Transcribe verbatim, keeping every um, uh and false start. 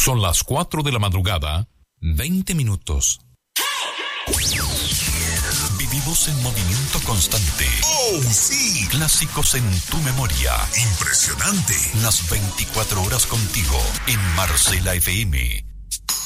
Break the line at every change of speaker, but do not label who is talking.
Son las cuatro de la madrugada, veinte minutos. Vivimos en movimiento constante.
¡Oh, sí!
Clásicos en tu memoria.
Impresionante.
Las veinticuatro horas contigo en Marcela F M.